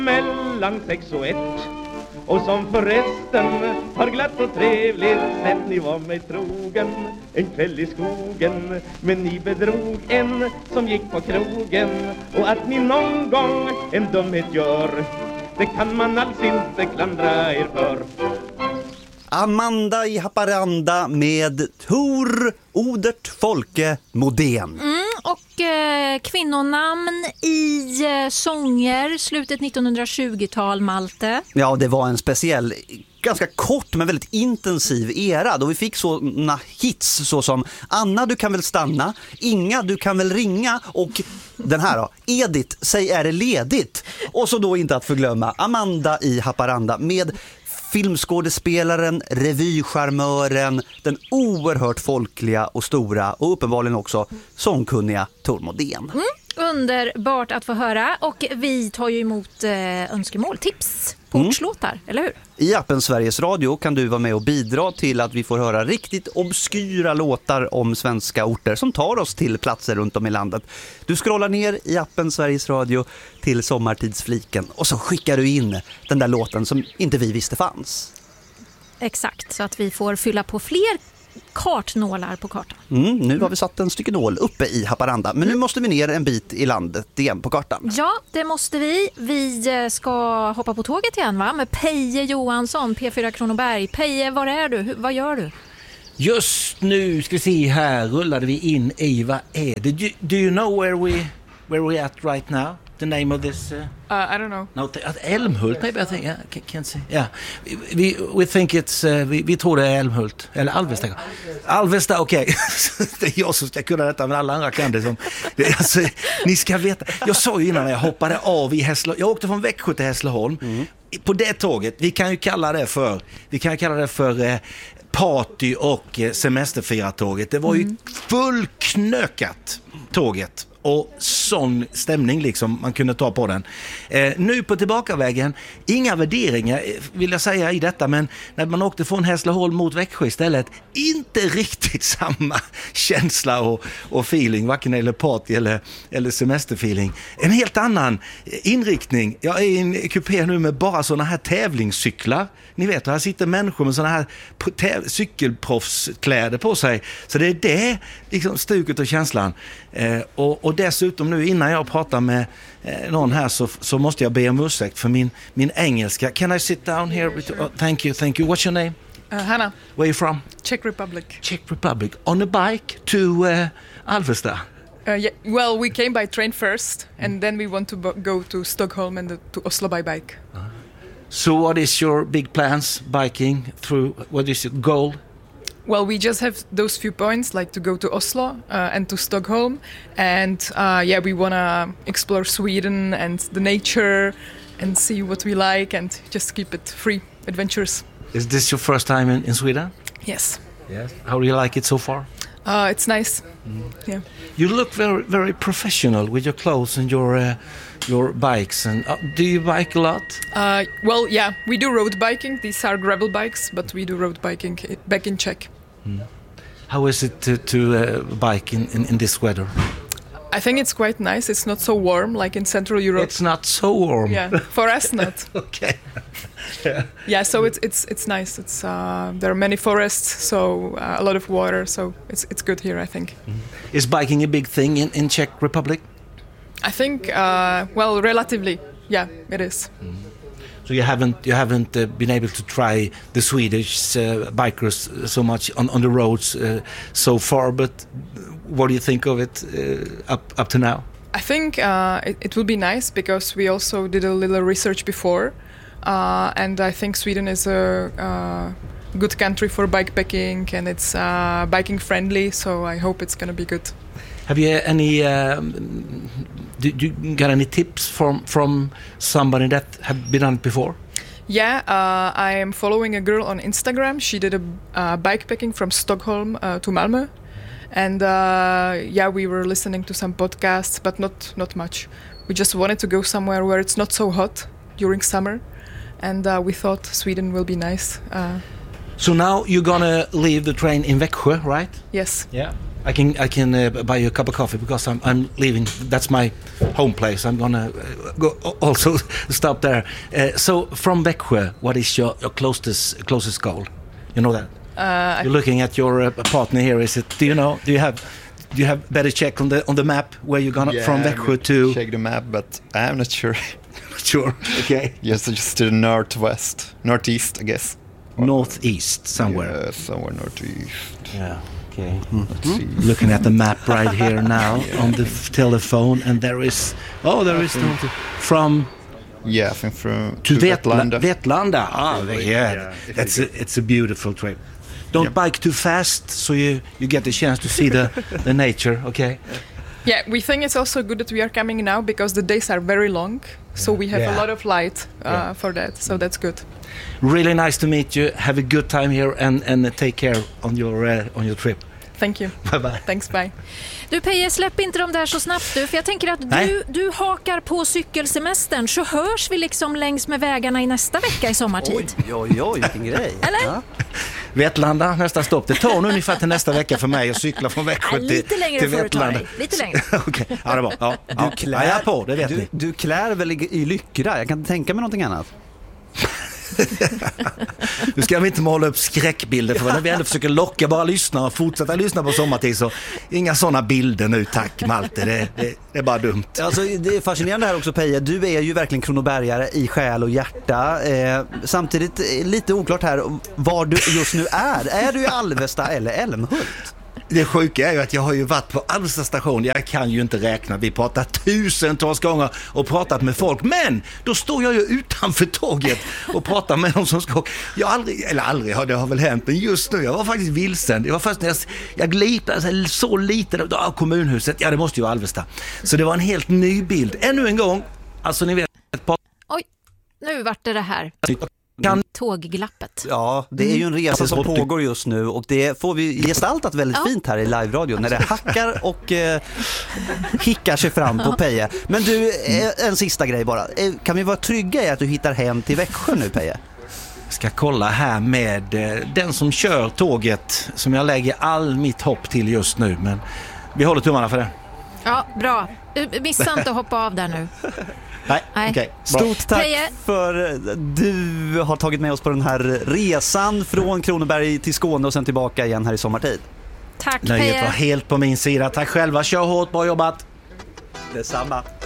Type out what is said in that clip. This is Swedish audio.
Mellan 6 och 1 och som förresten har glatt och trevligt sett. Ni var mig trogen en kväll i skogen, men ni bedrog en som gick på krogen. Och att ni någon gång en dumhet gör, det kan man alls inte klandra er för. Amanda i Haparanda med Tor Odert Folke Modén. Och kvinnonamn i sånger, slutet 1920-tal, Malte. Ja, det var en speciell, ganska kort men väldigt intensiv era då vi fick såna hits så som Anna, du kan väl stanna, Inga, du kan väl ringa och den här då, Edith, säg är det ledigt. Och så då inte att förglömma Amanda i Haparanda med filmskådespelaren, revycharmören, den oerhört folkliga och stora och uppenbarligen också sångkunniga Tor Modén. Underbart att få höra, och vi tar ju emot önskemål, tips på ortslåtar, eller hur? I appen Sveriges Radio kan du vara med och bidra till att vi får höra riktigt obskyra låtar om svenska orter som tar oss till platser runt om i landet. Du scrollar ner i appen Sveriges Radio till sommartidsfliken och så skickar du in den där låten som inte vi visste fanns. Exakt, så att vi får fylla på fler kartnålar på kartan. Nu har vi satt en stycke nål uppe i Haparanda, men nu måste vi ner en bit i landet igen på kartan. Ja, det måste vi. Vi ska hoppa på tåget igen, va? Med Peje Johansson, P4 Kronoberg. Peje, var är du? Vad gör du? Just nu ska vi se här, rullade vi in i, vad är det? Do you know where we're at right now? The name of this? I don't know. No, Älmhult, maybe I think. Yeah, can't say. Yeah, we think it's. Vi tror det är Älmhult eller Alvesta. Alvesta, okej. Det är jag som ska kunna detta, men alla andra kan det. Alltså, ni ska veta. Jag sa ju innan när jag hoppade av i Hässleholm. Jag åkte från Växjö till Hässleholm. På det tåget, vi kan ju kalla det för party- och semesterfirartåget. Det var ju fullknökat tåget. Och sån stämning liksom man kunde ta på den. Nu på tillbakavägen, inga värderingar vill jag säga i detta, men när man åkte från Hässleholm mot Växjö istället, inte riktigt samma känsla och feeling, varken eller party eller semesterfeeling. En helt annan inriktning. Jag är i en kupé nu med bara såna här tävlingscyklar. Ni vet, här sitter människor med såna här cykelproffskläder på sig. Så det är det liksom stuket och känslan. Och dessutom nu innan jag pratar med någon här så måste jag be om ursäkt för min engelska. Can I sit down here? Thank you. What's your name? Hanna. Where are you from? Czech Republic. Czech Republic. On a bike to Alvesta? Yeah, well, we came by train first, and then we want to go to Stockholm and to Oslo by bike. So what is your big plans biking through? What is your goal? Well, we just have those few points, like to go to Oslo and to Stockholm. And we want to explore Sweden and the nature and see what we like and just keep it free, adventurous. Is this your first time in Sweden? Yes. Yes. How do you like it so far? It's nice. Yeah. You look very, very professional with your clothes and your bikes. And do you bike a lot? Well, yeah, we do road biking. These are gravel bikes, but we do road biking back in Czech. How is it to bike in this weather? I think it's quite nice. It's not so warm like in Central Europe. It's not so warm. Yeah, for us not. Okay. Yeah, so it's nice. It's there are many forests, so a lot of water. So it's good here, I think. Is biking a big thing in Czech Republic? I think well, relatively, yeah, it is. So you haven't been able to try the Swedish bikers so much on the roads so far, but what do you think of it up to now? I think it will be nice because we also did a little research before, and I think Sweden is a good country for bikepacking, and it's biking friendly, so I hope it's going to be good. Have you any? Do you got any tips from somebody that have been on it before? Yeah, I am following a girl on Instagram. She did a bikepacking from Stockholm to Malmö, and we were listening to some podcasts, but not much. We just wanted to go somewhere where it's not so hot during summer, and we thought Sweden will be nice. So now you're gonna leave the train in Växjö, right? Yes. Yeah. I can buy you a cup of coffee because I'm leaving. That's my home place. I'm gonna go also stop there. So from Växjö, what is your closest goal? You know that. You're looking at your partner here. Is it? Do you know? Do you have better check on the map where you're gonna from Växjö to? Check the map, but I'm not sure. Sure. Okay. Yes, just to the northeast, I guess. Northeast somewhere. Yeah, somewhere northeast. Yeah. Okay. Looking at the map right here now on the telephone, and there is from. Yeah, I think from to Vetlanda. Vetlanda. Yeah. It's a beautiful trip. Don't bike too fast, so you get the chance to see the nature. Okay. Yeah, we think it's also good that we are coming now because the days are very long, so we have a lot of light for that. So that's good. Really nice to meet you. Have a good time here and take care on your trip. Thank you. Bye bye. Thanks, bye. Du Peje, släpp inte dem där så snabbt du, för jag tänker att du hakar på cykelsemestern, så hörs vi liksom längs med vägarna i nästa vecka i sommartid. Oj, vilken grej. Eller? Ja. Vetlanda, nästa stopp. Det tar nog ungefär till nästa vecka för mig att cykla från Växjö till Vetlanda. Lite längre. Okej, ja det var. Ja. Jag är på, det vet ni. Du klär väl i lyckra? Jag kan inte tänka mig någonting annat. Nu ska vi inte måla upp skräckbilder, för när vi ändå försöker locka bara lyssna och fortsätta lyssna på sommartid, så inga sådana bilder nu, tack Malte, det är bara dumt. Alltså, det är fascinerande här också, Peje. Du är ju verkligen kronobergare i själ och hjärta. Samtidigt lite oklart här var du just nu är. Är du i Alvesta eller Älmhult? Det sjuka är ju att jag har ju varit på Alvesta station. Jag kan ju inte räkna. Vi pratar tusentals gånger och pratat med folk. Men då står jag ju utanför tåget och pratar med någon som ska. Jag aldrig har det har väl hänt. Men just nu, jag var faktiskt vilsen. Det var först när jag glipade så lite av kommunhuset. Ja, det måste ju vara Alvesta. Så det var en helt ny bild. Ännu en gång. Alltså ni vet. Oj, nu vart det här. Tågglappet. Ja, det är ju en resa som pågår just nu, och det får vi gestaltat väldigt fint här i live-radio när det hackar och hickar sig fram på Peje. Men du, en sista grej bara. Kan vi vara trygga i att du hittar hem till Växjö nu, Peje? Jag ska kolla här med den som kör tåget, som jag lägger all mitt hopp till just nu, men vi håller tummarna för det. Ja, bra. Missa inte att hoppa av där nu. Nej. Okay, stort tack Peje. för du har tagit med oss på den här resan från Kronoberg till Skåne och sen tillbaka igen här i sommartid. Tack, Nöjet Peje. var helt på min sida. Tack själva, kör hårt, bra jobbat. Detsamma.